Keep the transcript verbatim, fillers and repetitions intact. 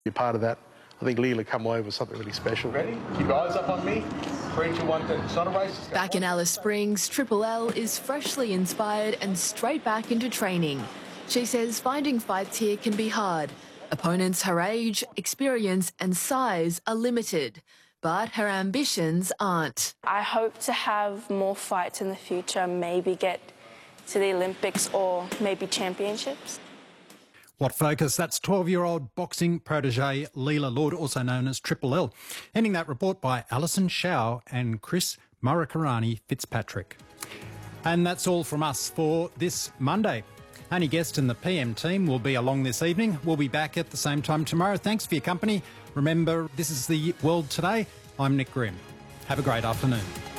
You're part of that. I think Leela come away with something really special. Ready? Keep your eyes up on me. Three, two, one, it's not a race. Back in Alice Springs, Triple L is freshly inspired and straight back into training. She says finding fights here can be hard. Opponents her age, experience and size are limited, but her ambitions aren't. I hope to have more fights in the future, maybe get to the Olympics or maybe championships. What focus? That's twelve-year-old boxing protege Leela Lord, also known as Triple L. Ending that report by Alison Shao and Chris Murakarani Fitzpatrick. And that's all from us for this Monday. Only guest in the P M team will be along this evening. We'll be back at the same time tomorrow. Thanks for your company. Remember, this is the World Today. I'm Nick Grimm. Have a great afternoon.